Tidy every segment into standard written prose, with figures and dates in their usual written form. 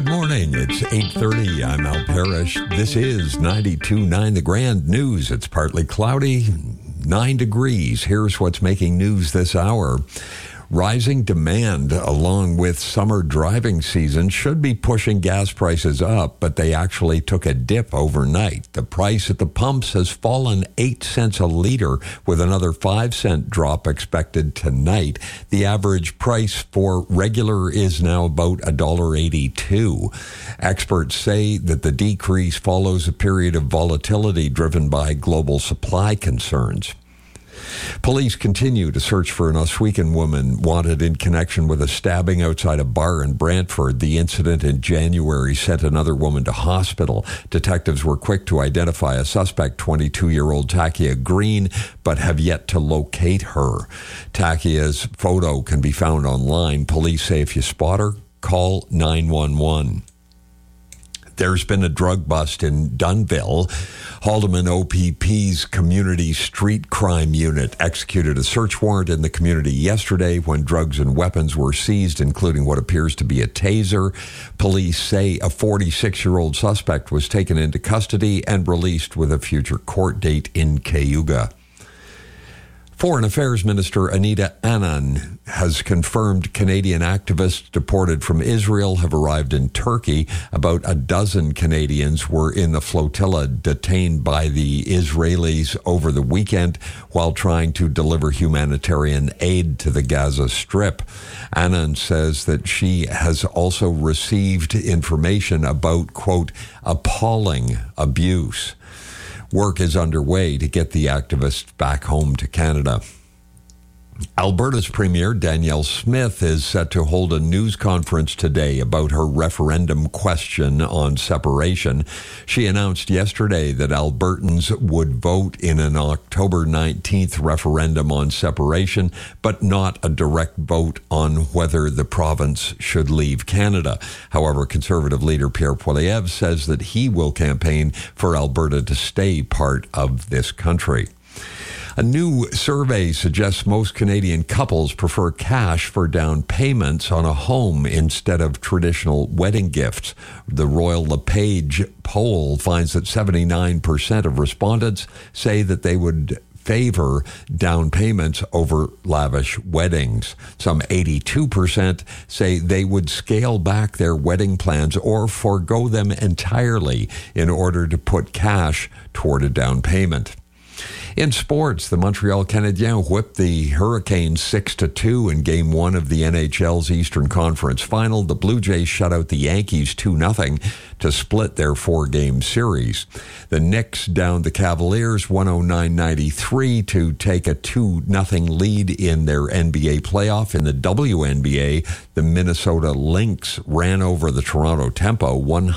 Good morning. It's 8:30. I'm Al Parrish. This is 92.9 The Grand News. It's partly cloudy, 9 degrees. Here's what's making news this hour. Rising demand along with summer driving season should be pushing gas prices up, but they actually took a dip overnight. The price at the pumps has fallen 8 cents a liter, with another 5-cent drop expected tonight. The average price for regular is now about $1.82. Experts say that the decrease follows a period of volatility driven by global supply concerns. Police continue to search for an Oswego woman wanted in connection with a stabbing outside a bar in Brantford. The incident in January sent another woman to hospital. Detectives were quick to identify a suspect, 22-year-old Takia Green, but have yet to locate her. Takia's photo can be found online. Police say if you spot her, call 911. There's been a drug bust in Dunnville. Haldeman OPP's Community Street Crime Unit executed a search warrant in the community yesterday when drugs and weapons were seized, including what appears to be a taser. Police say a 46-year-old suspect was taken into custody and released with a future court date in Cayuga. Foreign Affairs Minister Anita Anand has confirmed Canadian activists deported from Israel have arrived in Turkey. About a dozen Canadians were in the flotilla detained by the Israelis over the weekend while trying to deliver humanitarian aid to the Gaza Strip. Anand says that she has also received information about, quote, appalling abuse. Work is underway to get the activists back home to Canada. Alberta's Premier Danielle Smith is set to hold a news conference today about her referendum question on separation. She announced yesterday that Albertans would vote in an October 19th referendum on separation, but not a direct vote on whether the province should leave Canada. However, Conservative leader Pierre Poilievre says that he will campaign for Alberta to stay part of this country. A new survey suggests most Canadian couples prefer cash for down payments on a home instead of traditional wedding gifts. The Royal LePage poll finds that 79% of respondents say that they would favor down payments over lavish weddings. Some 82% say they would scale back their wedding plans or forego them entirely in order to put cash toward a down payment. In sports, the Montreal Canadiens whipped the Hurricanes 6-2 in Game 1 of the NHL's Eastern Conference Final. The Blue Jays shut out the Yankees 2-0 to split their 4-game series. The Knicks downed the Cavaliers 109-93 to take a 2-0 lead in their NBA playoff. In the WNBA, the Minnesota Lynx ran over the Toronto Tempo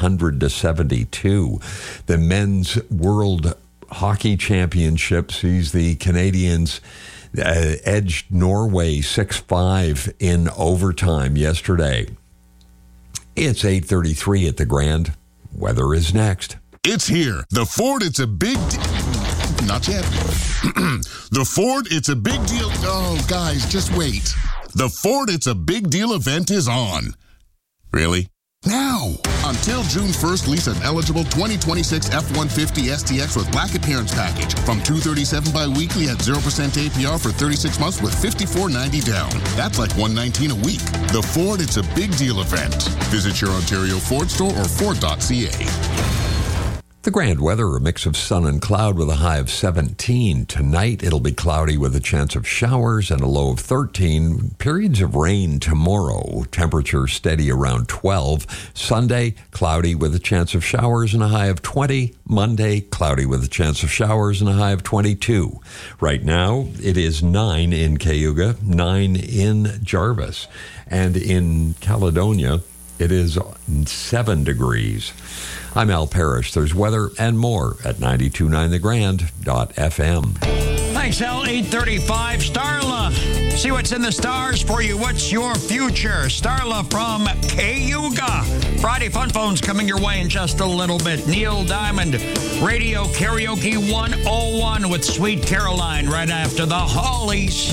100-72. The Men's World Hockey Championship sees the Canadians edged Norway 6-5 in overtime yesterday. It's 8:33 at the Grand. Weather is next. It's here. The Ford, it's a big not yet. The Ford, it's a big deal. Oh, guys, just wait. The Ford, it's a big deal event is on. Really? Now! Until June 1st, lease an eligible 2026 F-150 STX with Black Appearance Package from $237 bi-weekly at 0% APR for 36 months with $54.90 down. That's like $119 a week. The Ford, it's a big deal event. Visit your Ontario Ford store or Ford.ca. The Grand weather, a mix of sun and cloud with a high of 17. Tonight, it'll be cloudy with a chance of showers and a low of 13. Periods of rain tomorrow. Temperature steady around 12. Sunday, cloudy with a chance of showers and a high of 20. Monday, cloudy with a chance of showers and a high of 22. Right now, it is 9 in Cayuga, 9 in Jarvis. And in Caledonia, it is 7 degrees. I'm Al Parrish. There's weather and more at 929thegrand.fm. Thanks, Al. 8:35. Starla. See what's in the stars for you. What's your future? Starla from Cayuga. Friday Fun Phone's coming your way in just a little bit. Neil Diamond, Radio Karaoke 101 with Sweet Caroline right after the Hollies.